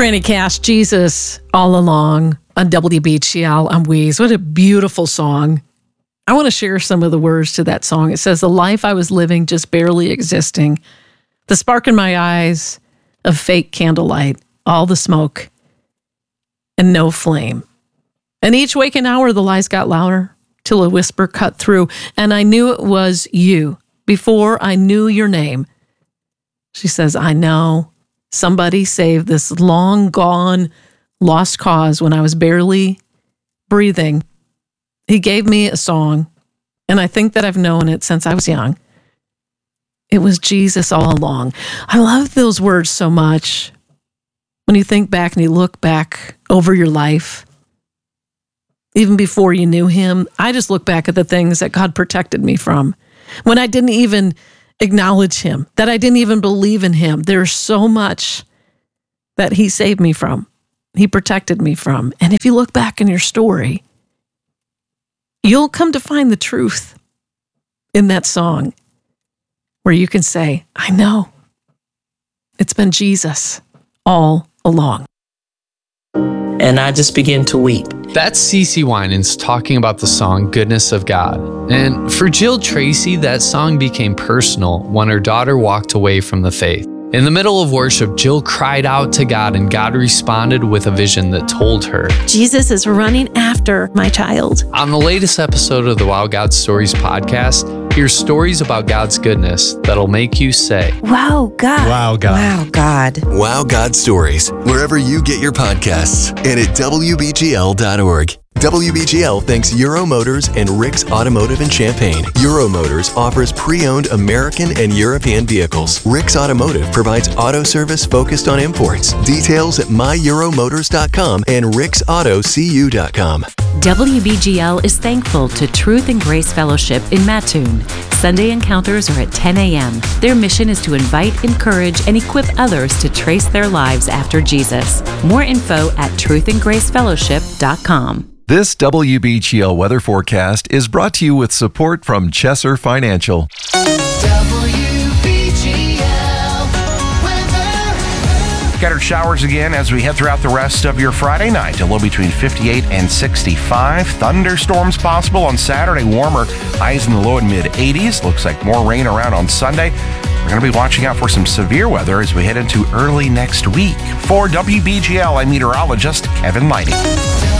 Franny Cash, Jesus All Along on WBGL on Wheeze. What a beautiful song. I want to share some of the words to that song. It says, the life I was living just barely existing, the spark in my eyes of fake candlelight, all the smoke and no flame. And each waking hour, the lies got louder till a whisper cut through, and I knew it was you before I knew your name. She says, I know somebody saved this long gone lost cause when I was barely breathing. He gave me a song, and I think that I've known it since I was young. It was Jesus all along. I love those words so much. When you think back and you look back over your life, even before you knew him, I just look back at the things that God protected me from. When I didn't even acknowledge him, that I didn't even believe in him, there's so much that he saved me from. He protected me from. And if you look back in your story, you'll come to find the truth in that song where you can say, I know it's been Jesus all along. And I just began to weep. That's CeCe Winans talking about the song Goodness of God. And for Jill Tracy, that song became personal when her daughter walked away from the faith. In the middle of worship, Jill cried out to God, and God responded with a vision that told her, Jesus is running after my child. On the latest episode of the Wow God Stories podcast, hear stories about God's goodness that'll make you say, Wow, God. Wow, God. Wow, God. Wow God Stories, wherever you get your podcasts, and at WBGL.org. WBGL thanks Euro Motors and Rick's Automotive in Champaign. Euro Motors offers pre-owned American and European vehicles. Rick's Automotive provides auto service focused on imports. Details at myEuroMotors.com and ricksautocu.com. WBGL is thankful to Truth and Grace Fellowship in Mattoon. Sunday encounters are at 10 a.m. Their mission is to invite, encourage, and equip others to trace their lives after Jesus. More info at truthandgracefellowship.com. This WBGL weather forecast is brought to you with support from Chesser Financial. Scattered showers again as we head throughout the rest of your Friday night. A low between 58 and 65. Thunderstorms possible on Saturday. Warmer highs in the low and mid 80s. Looks like more rain around on Sunday. We're going to be watching out for some severe weather as we head into early next week. For WBGL, I'm meteorologist Kevin Lighting.